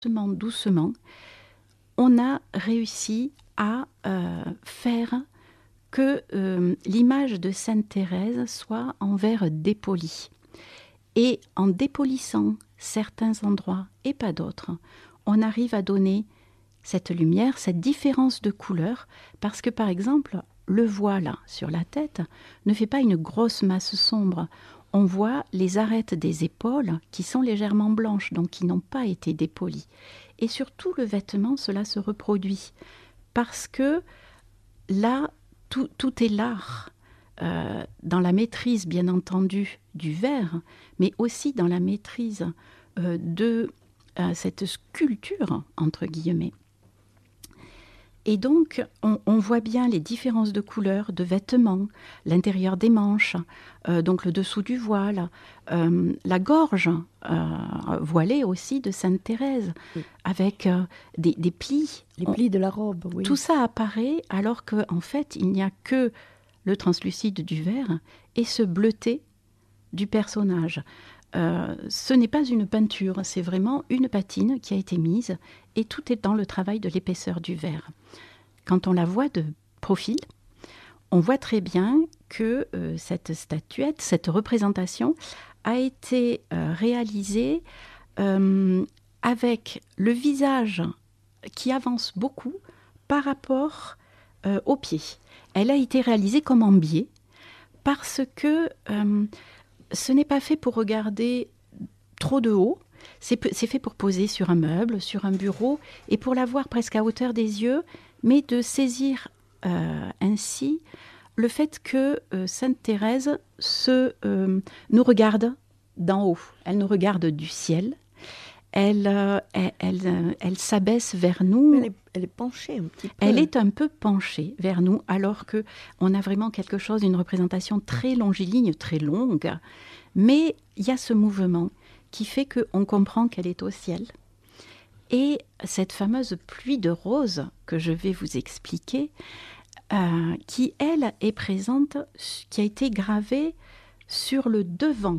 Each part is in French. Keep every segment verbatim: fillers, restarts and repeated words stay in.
doucement, doucement, on a réussi à euh, faire que euh, l'image de Sainte Thérèse soit en verre dépoli. Et en dépolissant certains endroits et pas d'autres, on arrive à donner cette lumière, cette différence de couleur, parce que par exemple, le voile sur la tête ne fait pas une grosse masse sombre. On voit les arêtes des épaules qui sont légèrement blanches, donc qui n'ont pas été dépolies. Et sur tout le vêtement, cela se reproduit, parce que là, tout, tout est l'art, euh, dans la maîtrise, bien entendu, du verre, mais aussi dans la maîtrise euh, de euh, cette sculpture, entre guillemets. Et donc, on, on voit bien les différences de couleurs, de vêtements, l'intérieur des manches, euh, donc le dessous du voile, euh, la gorge euh, voilée aussi de Sainte Thérèse, oui. avec euh, des, des plis. Les plis on, de la robe, oui. Tout ça apparaît alors qu'en en fait, il n'y a que le translucide du verre et ce bleuté du personnage. Euh, ce n'est pas une peinture, c'est vraiment une patine qui a été mise et tout est dans le travail de l'épaisseur du verre. Quand on la voit de profil, on voit très bien que euh, cette statuette, cette représentation a été euh, réalisée euh, avec le visage qui avance beaucoup par rapport euh, aux pieds. Elle a été réalisée comme en biais parce que euh, ce n'est pas fait pour regarder trop de haut, c'est, c'est fait pour poser sur un meuble, sur un bureau, et pour la voir presque à hauteur des yeux, mais de saisir euh, ainsi le fait que euh, Sainte Thérèse se, euh, nous regarde d'en haut. Elle nous regarde du ciel, elle, euh, elle, elle, elle s'abaisse vers nous. Elle est, elle est penchée un petit peu. Elle est un peu penchée vers nous, alors qu'on a vraiment quelque chose, une représentation très longiligne, très longue. Mais il y a ce mouvement qui fait qu'on comprend qu'elle est au ciel. Et cette fameuse pluie de roses que je vais vous expliquer, euh, qui, elle, est présente, qui a été gravée sur le devant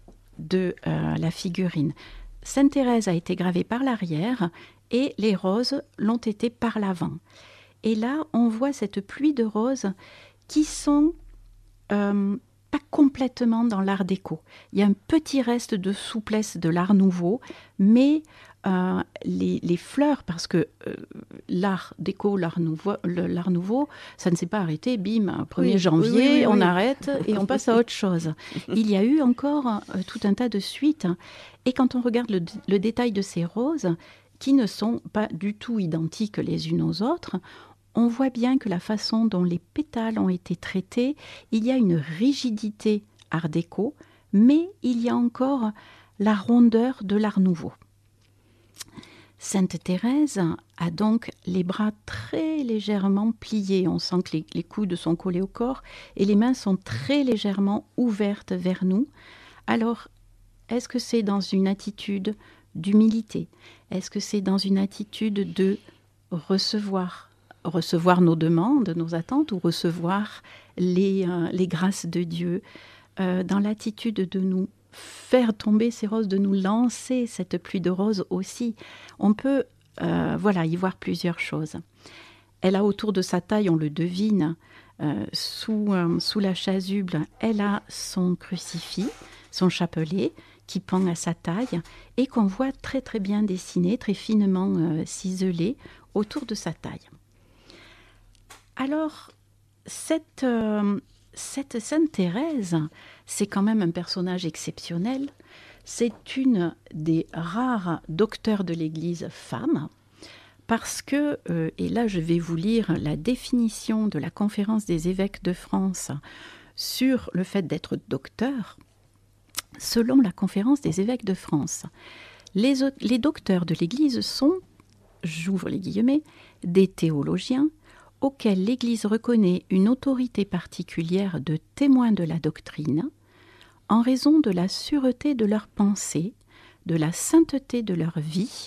de euh, la figurine. Sainte Thérèse a été gravée par l'arrière et les roses l'ont été par l'avant. Et là, on voit cette pluie de roses qui sont euh, pas complètement dans l'art déco. Il y a un petit reste de souplesse de l'art nouveau, mais euh, les, les fleurs, parce que euh, l'art déco, l'art nouveau, le, l'art nouveau, ça ne s'est pas arrêté, bim, premier janvier, oui, oui, oui, on oui. arrête et on passe à autre chose. Il y a eu encore euh, tout un tas de suites, et quand on regarde le, le détail de ces roses, qui ne sont pas du tout identiques les unes aux autres, on voit bien que la façon dont les pétales ont été traités, il y a une rigidité art déco, mais il y a encore la rondeur de l'art nouveau. Sainte Thérèse a donc les bras très légèrement pliés. On sent que les, les coudes sont collés au corps et les mains sont très légèrement ouvertes vers nous. Alors, est-ce que c'est dans une attitude d'humilité? Est-ce que c'est dans une attitude de recevoir recevoir nos demandes, nos attentes, ou recevoir les, euh, les grâces de Dieu, euh, dans l'attitude de nous faire tomber ces roses, de nous lancer cette pluie de roses aussi. On peut euh, voilà, y voir plusieurs choses. Elle a autour de sa taille, on le devine, euh, sous, euh, sous la chasuble, elle a son crucifix, son chapelet, qui pend à sa taille, et qu'on voit très très bien dessiné, très finement euh, ciselé, autour de sa taille. Alors, cette, euh, cette Sainte Thérèse, c'est quand même un personnage exceptionnel. C'est une des rares docteurs de l'Église femmes, parce que, euh, et là je vais vous lire la définition de la Conférence des évêques de France sur le fait d'être docteur. Selon la Conférence des évêques de France, les, les docteurs de l'Église sont, j'ouvre les guillemets, des théologiens, auxquels l'Église reconnaît une autorité particulière de témoins de la doctrine, en raison de la sûreté de leurs pensées, de la sainteté de leur vie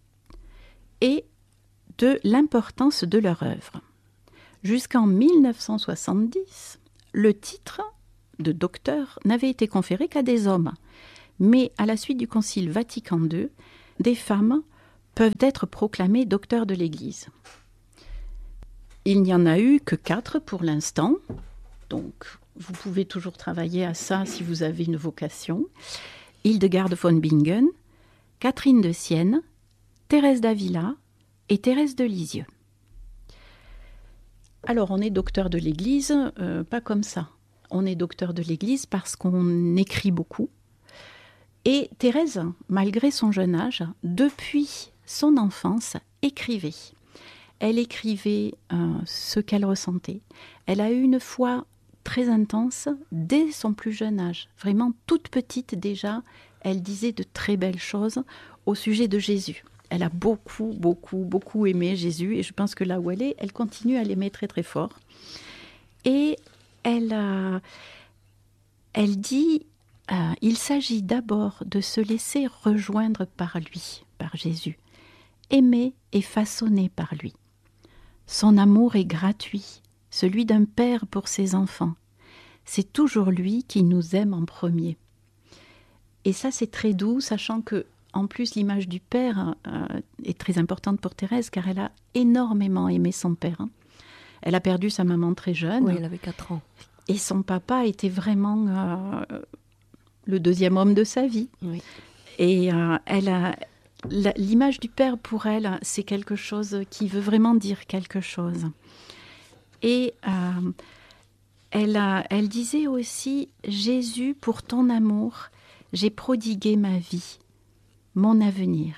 et de l'importance de leur œuvre. Jusqu'en mille neuf cent soixante-dix, le titre de docteur n'avait été conféré qu'à des hommes, mais à la suite du Concile Vatican deux, des femmes peuvent être proclamés docteurs de l'Église. Il n'y en a eu que quatre pour l'instant, donc vous pouvez toujours travailler à ça si vous avez une vocation. Hildegarde von Bingen, Catherine de Sienne, Thérèse d'Avila et Thérèse de Lisieux. Alors, on est docteur de l'Église, euh, pas comme ça. On est docteur de l'Église parce qu'on écrit beaucoup. Et Thérèse, malgré son jeune âge, depuis son enfance, écrivait. Elle écrivait euh, ce qu'elle ressentait. Elle a eu une foi très intense dès son plus jeune âge. Vraiment toute petite déjà, elle disait de très belles choses au sujet de Jésus. Elle a beaucoup, beaucoup, beaucoup aimé Jésus et je pense que là où elle est, elle continue à l'aimer très, très fort. Et elle, euh, elle dit, euh, il s'agit d'abord de se laisser rejoindre par lui, par Jésus, aimer et façonner par lui. Son amour est gratuit, celui d'un père pour ses enfants. C'est toujours lui qui nous aime en premier. Et ça, c'est très doux, sachant que en plus, l'image du père euh, est très importante pour Thérèse, car elle a énormément aimé son père. Hein. Elle a perdu sa maman très jeune. Oui, elle avait quatre ans. Et son papa était vraiment euh, le deuxième homme de sa vie. Oui. Et euh, elle a, la, l'image du père, pour elle, c'est quelque chose qui veut vraiment dire quelque chose. Et euh, elle, a, elle disait aussi, « Jésus, pour ton amour, j'ai prodigué ma vie. Mon avenir.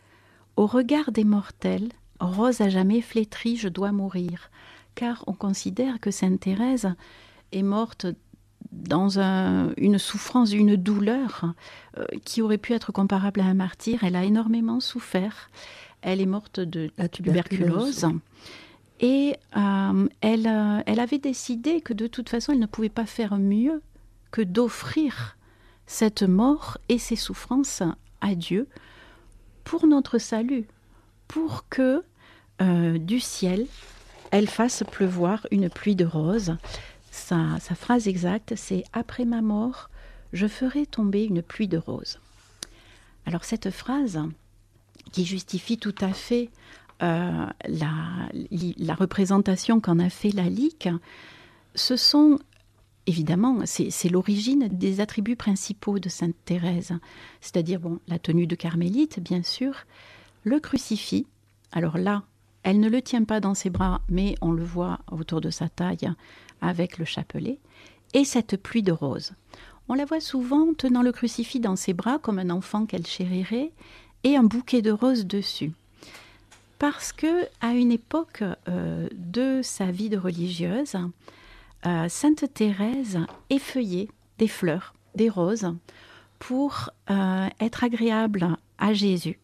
Au regard des mortels, rose à jamais flétrie, je dois mourir. » Car on considère que Sainte Thérèse est morte dans un, une souffrance, une douleur euh, qui aurait pu être comparable à un martyr. Elle a énormément souffert. Elle est morte de La tuberculose. tuberculose. Et euh, elle, euh, elle avait décidé que de toute façon, elle ne pouvait pas faire mieux que d'offrir cette mort et ses souffrances à Dieu pour notre salut, pour que euh, du ciel, elle fasse pleuvoir une pluie de roses. Sa, sa phrase exacte, c'est « Après ma mort, je ferai tomber une pluie de roses ». Alors cette phrase, qui justifie tout à fait euh, la, la représentation qu'en a fait Lalique, ce sont... Évidemment, c'est, c'est l'origine des attributs principaux de Sainte Thérèse, c'est-à-dire bon, la tenue de carmélite, bien sûr, le crucifix. Alors là, elle ne le tient pas dans ses bras, mais on le voit autour de sa taille avec le chapelet, et cette pluie de roses. On la voit souvent tenant le crucifix dans ses bras comme un enfant qu'elle chérirait, et un bouquet de roses dessus. Parce que à une époque euh, de sa vie de religieuse, Euh, Sainte Thérèse effeuillait des fleurs, des roses, pour euh, être agréable à Jésus.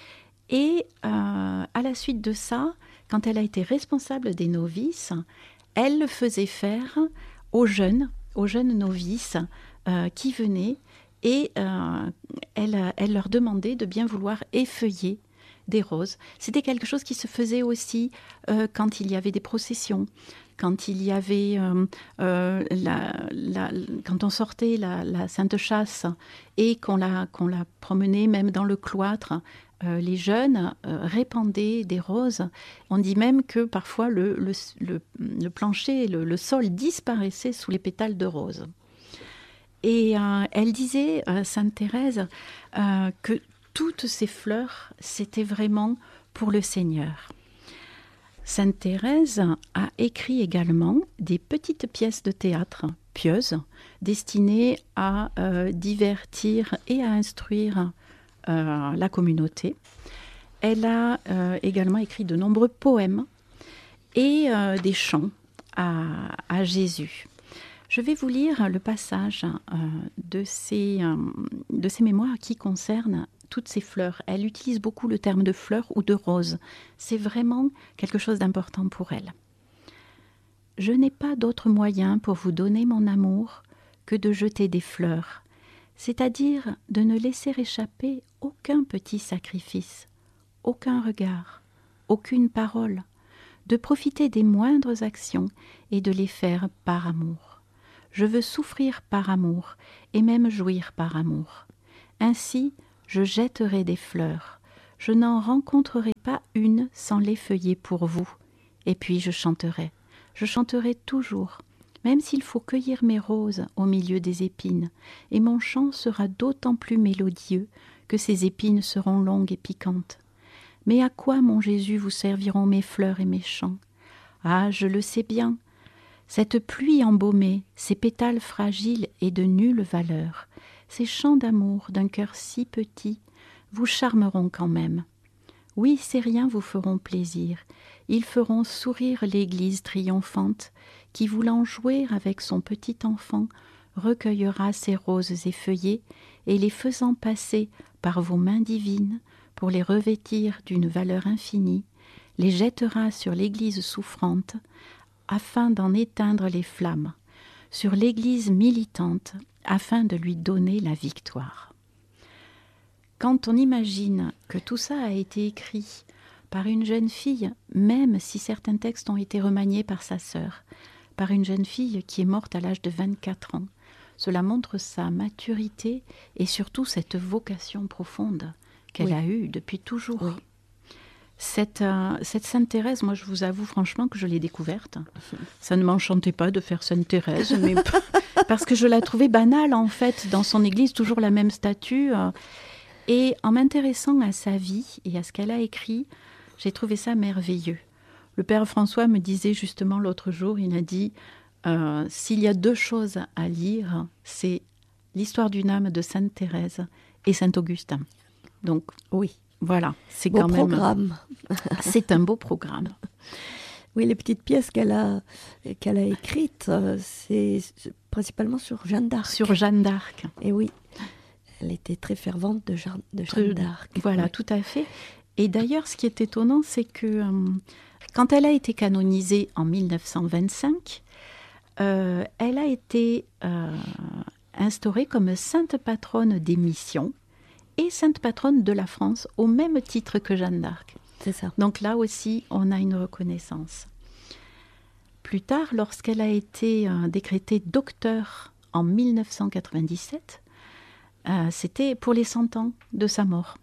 Et euh, à la suite de ça, quand elle a été responsable des novices, elle le faisait faire aux jeunes, aux jeunes novices euh, qui venaient, et euh, elle, elle leur demandait de bien vouloir effeuiller des roses. C'était quelque chose qui se faisait aussi euh, quand il y avait des processions, quand il y avait euh, euh, la, la, quand on sortait la, la Sainte Chasse et qu'on la, qu'on la promenait même dans le cloître, euh, les jeunes euh, répandaient des roses. On dit même que parfois le, le, le, le plancher, le, le sol disparaissait sous les pétales de roses. Et euh, elle disait, euh, Sainte Thérèse, euh, que toutes ces fleurs, c'était vraiment pour le Seigneur. Sainte Thérèse a écrit également des petites pièces de théâtre pieuses destinées à euh, divertir et à instruire euh, la communauté. Elle a euh, également écrit de nombreux poèmes et euh, des chants à, à Jésus. Je vais vous lire le passage euh, de, ces, euh, de ces mémoires qui concernent toutes ces fleurs. Elle utilise beaucoup le terme de fleurs ou de roses. C'est vraiment quelque chose d'important pour elle. « Je n'ai pas d'autre moyen pour vous donner mon amour que de jeter des fleurs, c'est-à-dire de ne laisser échapper aucun petit sacrifice, aucun regard, aucune parole, de profiter des moindres actions et de les faire par amour. Je veux souffrir par amour et même jouir par amour. Ainsi, je jetterai des fleurs, je n'en rencontrerai pas une sans l'effeuiller pour vous. Et puis je chanterai, je chanterai toujours, même s'il faut cueillir mes roses au milieu des épines, et mon chant sera d'autant plus mélodieux que ces épines seront longues et piquantes. Mais à quoi, mon Jésus, vous serviront mes fleurs et mes chants? Ah, je le sais bien, cette pluie embaumée, ces pétales fragiles et de nulle valeur, ces chants d'amour d'un cœur si petit, vous charmeront quand même. Oui, ces riens vous feront plaisir, ils feront sourire l'église triomphante, qui, voulant jouer avec son petit enfant, recueillera ses roses effeuillées, et les faisant passer par vos mains divines, pour les revêtir d'une valeur infinie, les jettera sur l'église souffrante, afin d'en éteindre les flammes, sur l'église militante, afin de lui donner la victoire. Quand on imagine que tout ça a été écrit par une jeune fille, même si certains textes ont été remaniés par sa sœur, par une jeune fille qui est morte à l'âge de vingt-quatre ans, cela montre sa maturité et surtout cette vocation profonde qu'elle oui. a eue depuis toujours. Oui. Cette, euh, cette Sainte Thérèse, moi je vous avoue franchement que je l'ai découverte. Ça ne m'enchantait pas de faire Sainte Thérèse, mais parce que je la trouvais banale en fait, dans son église, toujours la même statue. Euh, et en m'intéressant à sa vie et à ce qu'elle a écrit, j'ai trouvé ça merveilleux. Le Père François me disait justement l'autre jour, il a dit euh, s'il y a deux choses à lire, c'est l'histoire d'une âme de Sainte Thérèse et Saint Augustin. Donc oui. Voilà, c'est beau quand même. Programme. C'est un beau programme. Oui, les petites pièces qu'elle a, qu'elle a écrites, c'est principalement sur Jeanne d'Arc. Sur Jeanne d'Arc. Et oui, elle était très fervente de Jeanne, de Jeanne d'Arc. Voilà, oui. Tout à fait. Et d'ailleurs, ce qui est étonnant, c'est que euh, quand elle a été canonisée en mille neuf cent vingt-cinq, euh, elle a été euh, instaurée comme sainte patronne des missions et sainte patronne de la France, au même titre que Jeanne d'Arc. C'est ça. Donc là aussi, on a une reconnaissance. Plus tard, lorsqu'elle a été euh, décrétée docteur en mille neuf cent quatre-vingt-dix-sept, euh, c'était pour les cent ans de sa mort.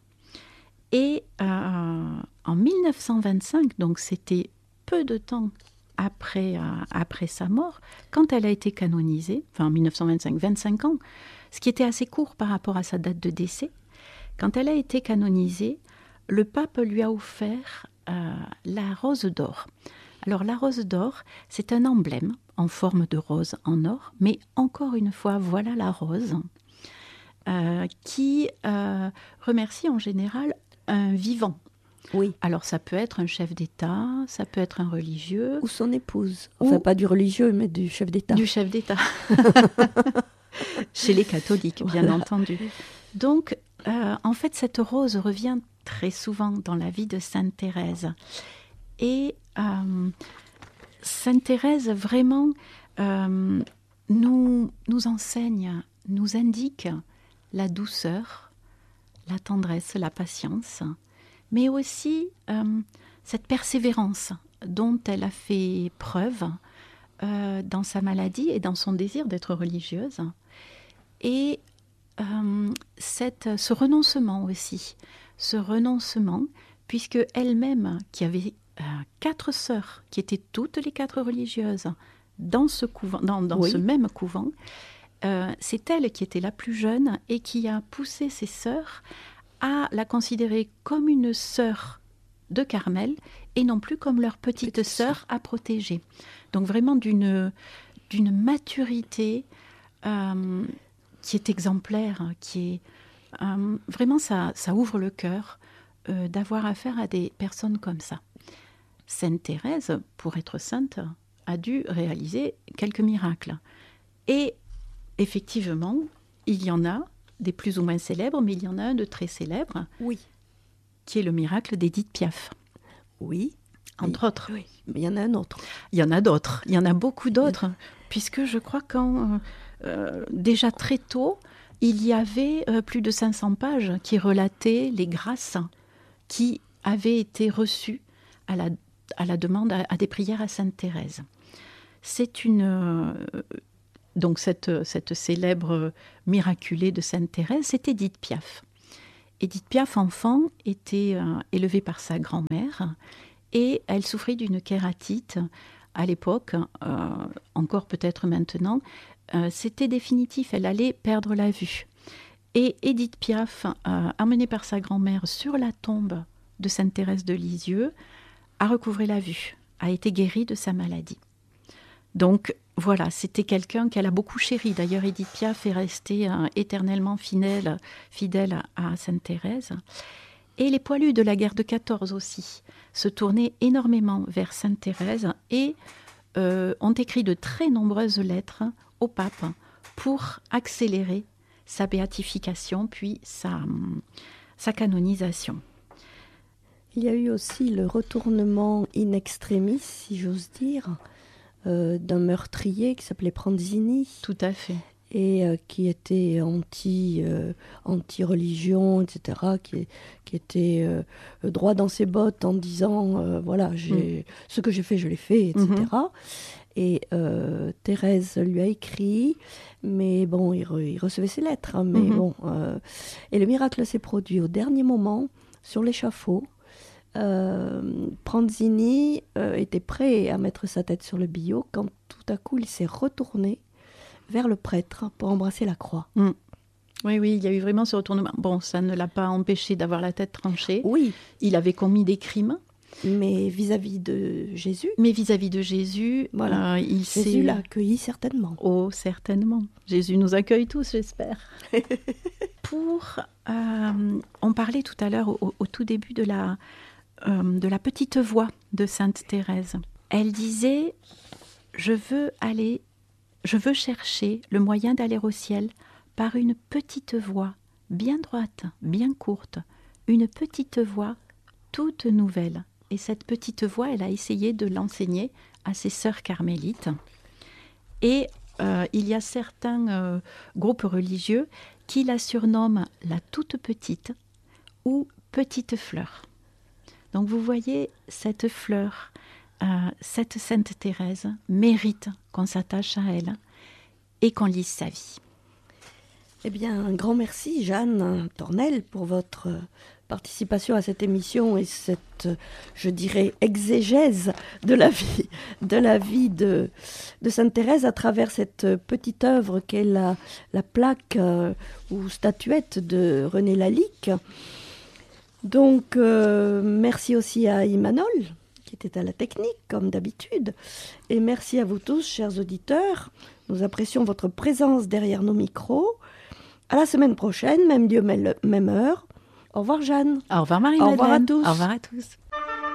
Et euh, en mille neuf cent vingt-cinq, donc c'était peu de temps après, euh, après sa mort, quand elle a été canonisée, enfin en mille neuf cent vingt-cinq, vingt-cinq ans, ce qui était assez court par rapport à sa date de décès, quand elle a été canonisée, le pape lui a offert euh, la rose d'or. Alors la rose d'or, c'est un emblème en forme de rose en or, mais encore une fois, voilà la rose euh, qui euh, remercie en général un vivant. Oui. Alors ça peut être un chef d'État, ça peut être un religieux. Ou son épouse. Enfin, ou... pas du religieux, mais du chef d'État. Du chef d'État. Chez les catholiques, bien voilà. entendu. Donc, euh, en fait, cette rose revient très souvent dans la vie de Sainte Thérèse. Et euh, Sainte Thérèse, vraiment, euh, nous, nous enseigne, nous indique la douceur, la tendresse, la patience, mais aussi euh, cette persévérance dont elle a fait preuve euh, dans sa maladie et dans son désir d'être religieuse. Et euh, cette, ce renoncement aussi, ce renoncement, puisque elle-même, qui avait euh, quatre sœurs, qui étaient toutes les quatre religieuses, dans ce, couvent, dans, dans oui. ce même couvent, euh, c'est elle qui était la plus jeune et qui a poussé ses sœurs à la considérer comme une sœur de Carmel et non plus comme leur petite, petite sœur à protéger. Donc vraiment d'une, d'une maturité euh, qui est exemplaire, qui est euh, vraiment ça, ça ouvre le cœur euh, d'avoir affaire à des personnes comme ça. Sainte Thérèse, pour être sainte, a dû réaliser quelques miracles. Et effectivement, il y en a des plus ou moins célèbres, mais il y en a un de très célèbre, oui. qui est le miracle d'Édith Piaf. Oui. Entre oui. autres. Oui. Mais il y en a un autre. Il y en a d'autres. Il y en a beaucoup d'autres, oui. puisque je crois qu'en euh, déjà très tôt, il y avait euh, plus de cinq cents pages qui relataient les grâces qui avaient été reçues à la, à la demande, à, à des prières à Sainte Thérèse. C'est une... Euh, donc cette, cette célèbre miraculée de Sainte Thérèse, c'est Édith Piaf. Édith Piaf, enfant, était euh, élevée par sa grand-mère et elle souffrait d'une kératite à l'époque, euh, encore peut-être maintenant. Euh, c'était définitif, elle allait perdre la vue. Et Édith Piaf, euh, emmenée par sa grand-mère sur la tombe de Sainte Thérèse de Lisieux, a recouvré la vue, a été guérie de sa maladie. Donc voilà, c'était quelqu'un qu'elle a beaucoup chéri. D'ailleurs, Édith Piaf est restée euh, éternellement fidèle, fidèle à Sainte Thérèse. Et les poilus de la guerre de quatorze aussi se tournaient énormément vers Sainte Thérèse et euh, ont écrit de très nombreuses lettres au pape pour accélérer sa béatification puis sa, sa canonisation. Il y a eu aussi le retournement in extremis, si j'ose dire, euh, d'un meurtrier qui s'appelait Pranzini. Tout à fait. Et euh, qui était anti, euh, anti-religion, et cetera, qui, qui était euh, droit dans ses bottes en disant, euh, voilà, j'ai, mm. ce que j'ai fait, je l'ai fait, et cetera. Mm-hmm. Et euh, Thérèse lui a écrit, mais bon, il, re, il recevait ses lettres, hein, mais mm-hmm. bon. Euh, et le miracle s'est produit au dernier moment, sur l'échafaud. Euh, Pranzini euh, était prêt à mettre sa tête sur le billot quand tout à coup il s'est retourné vers le prêtre pour embrasser la croix. Mm. Oui, oui, il y a eu vraiment ce retournement. Bon, ça ne l'a pas empêché d'avoir la tête tranchée. Oui. Il avait commis des crimes. Mais vis-à-vis de Jésus. Mais vis-à-vis de Jésus, voilà. euh, il Jésus s'est... l'a accueilli certainement. Oh, certainement. Jésus nous accueille tous, j'espère. Pour, euh, on parlait tout à l'heure au, au tout début de la, euh, de la petite voix de Sainte Thérèse. Elle disait, je veux aller... Je veux chercher le moyen d'aller au ciel par une petite voie, bien droite, bien courte, une petite voie toute nouvelle. Et cette petite voie, elle a essayé de l'enseigner à ses sœurs carmélites. Et euh, il y a certains euh, groupes religieux qui la surnomment la toute petite ou petite fleur. Donc vous voyez, cette fleur... Euh, cette Sainte Thérèse mérite qu'on s'attache à elle et qu'on lise sa vie. Eh bien, un grand merci, Jeanne Tornel, pour votre participation à cette émission et cette, je dirais, exégèse de la vie de, la vie de, de Sainte Thérèse à travers cette petite œuvre qu'est la, la plaque euh, ou statuette de René Lalique. Donc, euh, merci aussi à Imanol, qui était à la technique, comme d'habitude. Et merci à vous tous, chers auditeurs. Nous apprécions votre présence derrière nos micros. À la semaine prochaine, même lieu, même heure. Au revoir, Jeanne. Au revoir, Marie-Madeleine. Au revoir à tous. Au revoir à tous.